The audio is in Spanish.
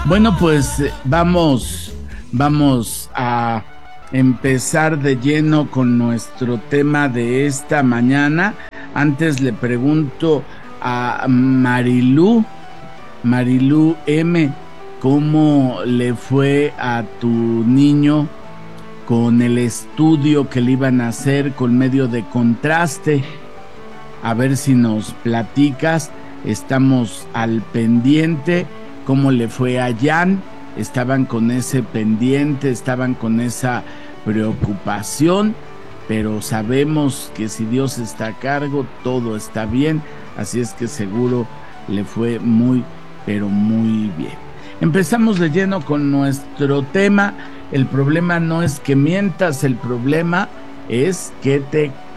Bueno, pues vamos a empezar de lleno con nuestro tema de esta mañana. Antes le pregunto a Marilú M, ¿cómo le fue a tu niño con el estudio que le iban a hacer con medio de contraste? A ver si nos platicas, estamos al pendiente. ¿Cómo le fue a Jan? Estaban con ese pendiente, estaban con esa preocupación, pero sabemos que si Dios está a cargo, todo está bien, así es que seguro le fue muy, pero muy bien. Empezamos de lleno con nuestro tema. El problema no es que mientas, el problema es que te